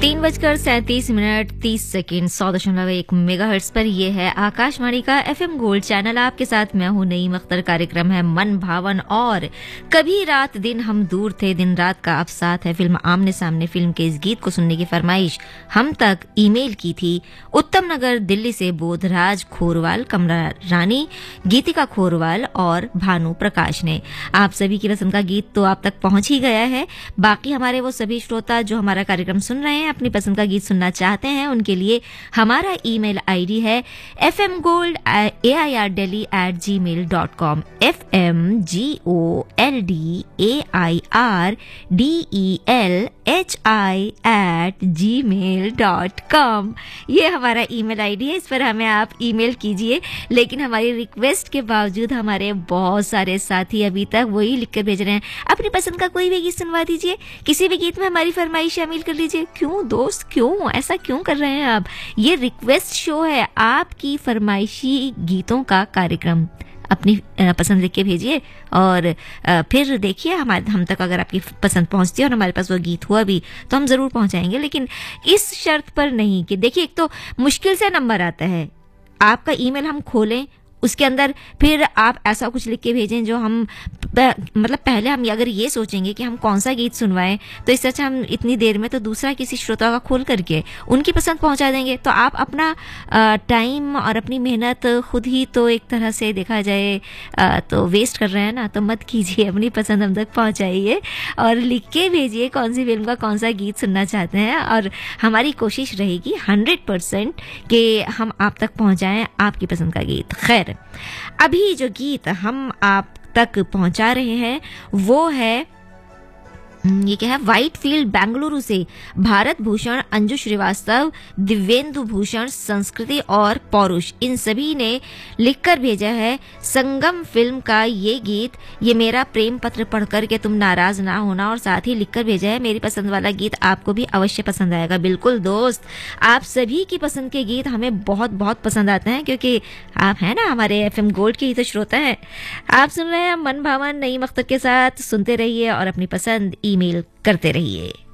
3:37:30 100.1 megahertz पर ये है आकाशवाणी का एफएम गोल्ड चैनल। आपके साथ मैं हूं नईम अख्तर। कार्यक्रम है मन भावन और कभी रात दिन हम दूर थे, दिन रात का अब साथ है। फिल्म आमने सामने फिल्म के इस गीत को सुनने की फरमाइश हम तक ईमेल की थी उत्तम नगर दिल्ली से बोधराज खोरवाल, कमला रानी, गीतिका खोरवाल और भानु प्रकाश ने। आप सभी की पसंद का गीत तो आप तक पहुंच ही गया है। बाकी हमारे वो सभी श्रोता जो हमारा कार्यक्रम सुन रहे हैं, अपनी पसंद का गीत सुनना चाहते हैं, उनके लिए हमारा ईमेल आईडी है fmgold@airdelhi@gmail.com fmgoldAIRDELHI@gmail.com। ये हमारा ईमेल आईडी है, इस पर हमें आप ईमेल कीजिए। लेकिन हमारी रिक्वेस्ट के बावजूद हमारे बहुत सारे साथी अभी तक वही लिखकर भेज रहे हैं, अपनी पसंद का कोई भी गीत सुनवा दीजिए, किसी भी गीत में हमारी फरमाइश शामिल कर लीजिए। क्यों दोस्त, क्यों ऐसा क्यों कर रहे हैं आप? ये रिक्वेस्ट शो है, आपकी फरमाइशी गीतों का कार्यक्रम। अपनी पसंद लिख के भेजिए और फिर देखिए हम तक अगर आपकी पसंद पहुंचती है और हमारे पास वो गीत हुआ भी तो हम जरूर पहुंचाएंगे। लेकिन इस शर्त पर नहीं कि देखिए, एक तो मुश्किल से नंबर आता है, आपका ईमेल हम खोलें, उसके अंदर फिर आप ऐसा कुछ लिख के भेजें जो हम मतलब पहले हम अगर ये सोचेंगे कि हम कौन सा गीत सुनवाएं, तो इससे अच्छा हम इतनी देर में तो दूसरा किसी श्रोता का खोल करके उनकी पसंद पहुंचा देंगे। तो आप अपना टाइम और अपनी मेहनत खुद ही तो एक तरह से देखा जाए तो वेस्ट कर रहे हैं ना। तो मत कीजिए, अपनी पसंद हम तक पहुंचाइए और लिख के भेजिए कौन सी फिल्म का कौन सा गीत सुनना चाहते हैं। और हमारी कोशिश रहेगी 100% कि हम आप तक पहुंचाएं आपकी पसंद का गीत। खैर, अभी जो गीत हम आप तक पहुंचा रहे हैं वो है, ये क्या है, व्हाइट फील्ड बेंगलुरु से भारत भूषण, अंजू श्रीवास्तव, दिव्येंदु भूषण, संस्कृति और पौरुष, इन सभी ने लिखकर भेजा है संगम फिल्म का ये गीत। ये मेरा प्रेम पत्र पढ़कर के तुम नाराज ना होना, और साथ ही लिखकर भेजा है मेरी पसंद वाला गीत आपको भी अवश्य पसंद आएगा। बिल्कुल दोस्त, आप सभी की पसंद के गीत हमें बहुत बहुत पसंद आते हैं, क्योंकि आप हैं ना हमारे एफएम गोल्ड के ही तो श्रोता हैं। आप सुन रहे हैं मन भावन नईम अख्तर के साथ। सुनते रहिए और अपनी पसंद ईमेल करते रहिए।